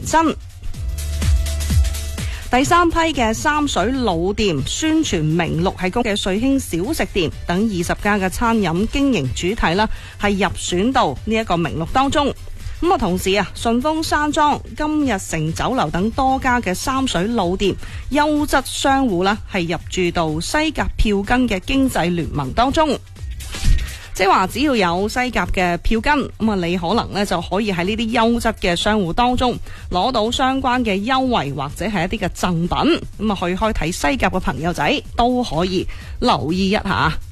新。第三批嘅三水老店宣傳名錄係供嘅瑞興小食店等20家嘅餐飲經營主體啦，係入選到呢一個名錄當中。咁啊，同時啊，順豐山莊、今日成酒樓等多家嘅三水老店優質商戶啦，係入駐到西甲票根嘅經濟聯盟當中。即係話，只要有西甲嘅票根，咁啊，你可能咧就可以喺呢啲優質嘅商戶當中攞到相關嘅優惠或者係一啲嘅贈品。咁啊，去開睇西甲嘅朋友仔都可以留意一下。